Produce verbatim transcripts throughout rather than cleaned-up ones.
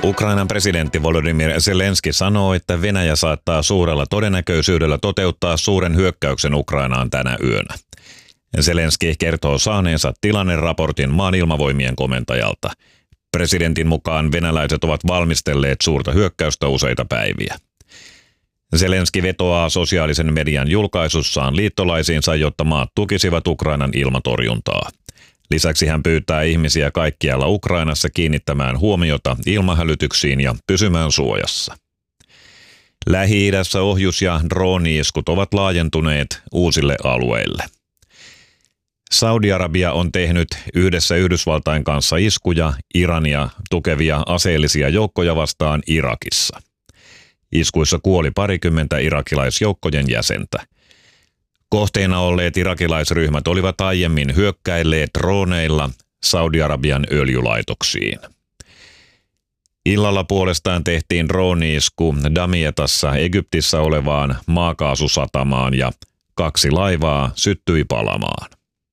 Ukrainan presidentti Volodymyr Zelenski sanoo, että Venäjä saattaa suurella todennäköisyydellä toteuttaa suuren hyökkäyksen Ukrainaan tänä yönä. Zelenski kertoo saaneensa tilanneraportin maan ilmavoimien komentajalta. Presidentin mukaan venäläiset ovat valmistelleet suurta hyökkäystä useita päiviä. Zelenski vetoaa sosiaalisen median julkaisussaan liittolaisiinsa, jotta maat tukisivat Ukrainan ilmatorjuntaa. Lisäksi hän pyytää ihmisiä kaikkialla Ukrainassa kiinnittämään huomiota ilmahälytyksiin ja pysymään suojassa. Lähi-idässä ohjus- ja drooni-iskut ovat laajentuneet uusille alueille. Saudi-Arabia on tehnyt yhdessä Yhdysvaltain kanssa iskuja Irania tukevia aseellisia joukkoja vastaan Irakissa. Iskuissa kuoli parikymmentä irakilaisjoukkojen jäsentä. Kohteena olleet irakilaisryhmät olivat aiemmin hyökkäilleet droneilla Saudi-Arabian öljylaitoksiin. Illalla puolestaan tehtiin drooni-isku Damietassa Egyptissä olevaan maakaasusatamaan ja kaksi laivaa syttyi palamaan.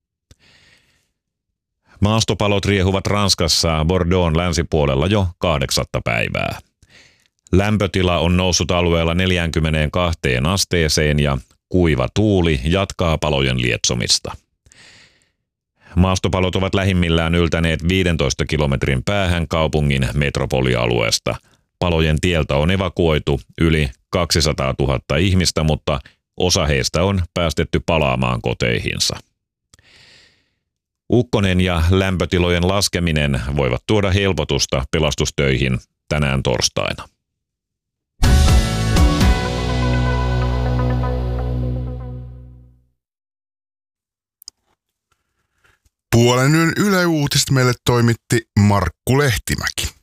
Maastopalot riehuvat Ranskassa Bordeauxn länsipuolella jo kahdeksatta päivää. Lämpötila on noussut alueella neljäänkymmeneenkahteen asteeseen ja kuiva tuuli jatkaa palojen lietsomista. Maastopalot ovat lähimmillään yltäneet viidentoista kilometrin päähän kaupungin metropolialueesta. Palojen tieltä on evakuoitu yli kaksisataatuhatta ihmistä, mutta osa heistä on päästetty palaamaan koteihinsa. Ukkonen ja lämpötilojen laskeminen voivat tuoda helpotusta pelastustöihin tänään torstaina. Puolen yön Yle Uutiset meille toimitti Markku Lehtimäki.